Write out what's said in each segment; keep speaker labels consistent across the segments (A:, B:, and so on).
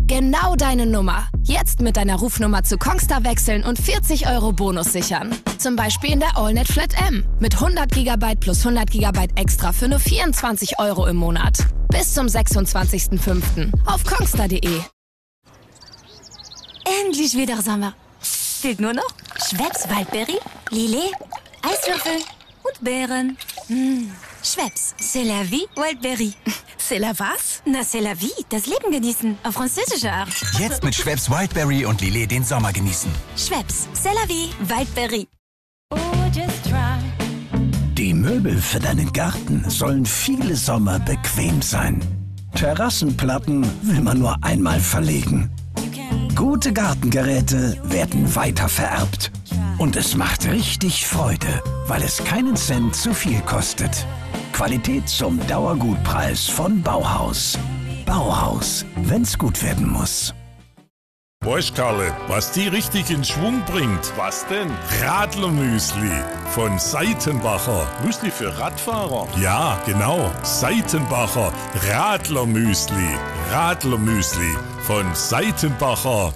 A: Genau deine Nummer. Jetzt mit deiner Rufnummer zu Kongstar wechseln und 40 € Bonus sichern. Zum Beispiel in der AllNet Flat M. Mit 100 GB plus 100 GB extra für nur 24 € im Monat. Bis zum 26.05. auf kongstar.de.
B: Endlich wieder Sommer. Fehlt nur noch Schweppes Waldberry, Lillet, Eiswürfel und Beeren. Schweppes, c'est la vie, Waldberry.
A: C'est la was?
B: Na, c'est la vie, das Leben genießen, auf französische Art.
C: Jetzt mit Schweppes Wildberry und Lillet den Sommer genießen.
B: Schweppes, c'est la vie, Waldberry.
D: Die Möbel für deinen Garten sollen viele Sommer bequem sein. Terrassenplatten will man nur einmal verlegen. Gute Gartengeräte werden weitervererbt. Und es macht richtig Freude, weil es keinen Cent zu viel kostet. Qualität zum Dauergutpreis von Bauhaus. Bauhaus, wenn's gut werden muss.
E: Weißt Karle, was die richtig in Schwung bringt? Was denn? Radlermüsli von Seitenbacher. Müsli für Radfahrer? Ja, genau. Seitenbacher Radlermüsli. Radlermüsli von Seitenbacher.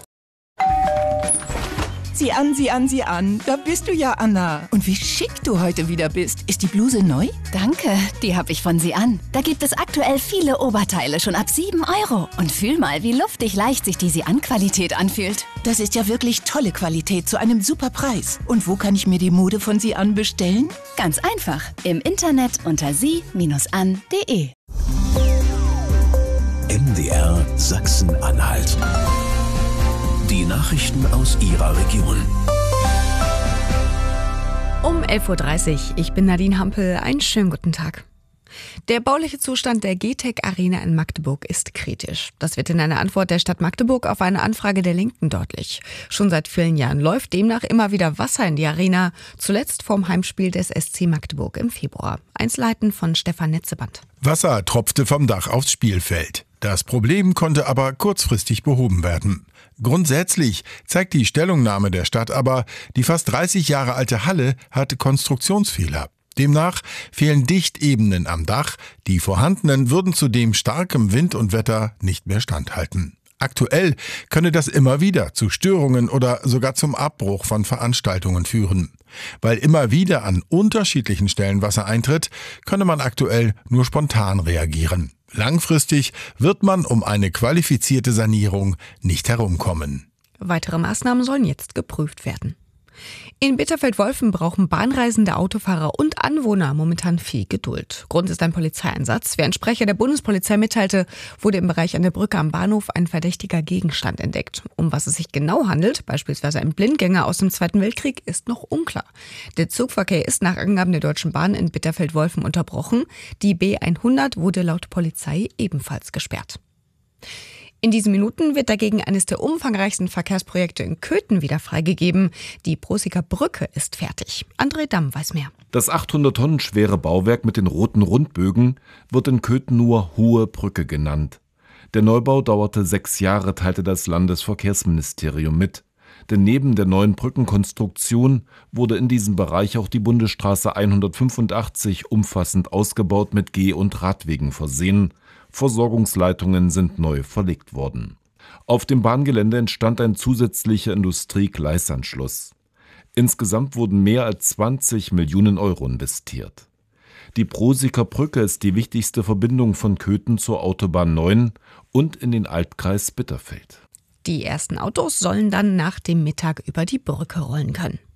F: Sieh an, sieh an, sieh an. Da bist du ja, Anna. Und wie schick du heute wieder bist. Ist die Bluse neu?
G: Danke, die habe ich von Sie an. Da gibt es aktuell viele Oberteile schon ab 7 €. Und fühl mal, wie luftig leicht sich die Sie-an-Qualität anfühlt.
F: Das ist ja wirklich tolle Qualität zu einem super Preis. Und wo kann ich mir die Mode von Sie an bestellen?
G: Ganz einfach, im Internet unter sie-an.de.
D: MDR Sachsen-Anhalt. Die Nachrichten aus Ihrer Region.
H: Um 11:30 Uhr, ich bin Nadine Hampel, einen schönen guten Tag. Der bauliche Zustand der GTEC Arena in Magdeburg ist kritisch. Das wird in einer Antwort der Stadt Magdeburg auf eine Anfrage der Linken deutlich. Schon seit vielen Jahren läuft demnach immer wieder Wasser in die Arena, zuletzt vorm Heimspiel des SC Magdeburg im Februar. Einzelheiten von Stefan Netzeband.
E: Wasser tropfte vom Dach aufs Spielfeld. Das Problem konnte aber kurzfristig behoben werden. Grundsätzlich zeigt die Stellungnahme der Stadt aber, die fast 30 Jahre alte Halle hatte Konstruktionsfehler. Demnach fehlen Dichtebenen am Dach, die vorhandenen würden zudem starkem Wind und Wetter nicht mehr standhalten. Aktuell könne das immer wieder zu Störungen oder sogar zum Abbruch von Veranstaltungen führen. Weil immer wieder an unterschiedlichen Stellen Wasser eintritt, könne man aktuell nur spontan reagieren. Langfristig wird man um eine qualifizierte Sanierung nicht herumkommen.
H: Weitere Maßnahmen sollen jetzt geprüft werden. In Bitterfeld-Wolfen brauchen bahnreisende Autofahrer und Anwohner momentan viel Geduld. Grund ist ein Polizeieinsatz. Wie ein Sprecher der Bundespolizei mitteilte, wurde im Bereich an der Brücke am Bahnhof ein verdächtiger Gegenstand entdeckt. Um was es sich genau handelt, beispielsweise ein Blindgänger aus dem Zweiten Weltkrieg, ist noch unklar. Der Zugverkehr ist nach Angaben der Deutschen Bahn in Bitterfeld-Wolfen unterbrochen. Die B100 wurde laut Polizei ebenfalls gesperrt. In diesen Minuten wird dagegen eines der umfangreichsten Verkehrsprojekte in Köthen wieder freigegeben. Die Proseker Brücke ist fertig. André Damm weiß mehr.
I: Das 800 Tonnen schwere Bauwerk mit den roten Rundbögen wird in Köthen nur Hohe Brücke genannt. Der Neubau dauerte 6 Jahre, teilte das Landesverkehrsministerium mit. Denn neben der neuen Brückenkonstruktion wurde in diesem Bereich auch die Bundesstraße 185 umfassend ausgebaut mit Geh- und Radwegen versehen. Versorgungsleitungen sind neu verlegt worden. Auf dem Bahngelände entstand ein zusätzlicher Industriegleisanschluss. Insgesamt wurden mehr als 20 Millionen € investiert. Die Proseker Brücke ist die wichtigste Verbindung von Köthen zur Autobahn 9 und in den Albkreis Bitterfeld.
H: Die ersten Autos sollen dann nach dem Mittag über die Brücke rollen können.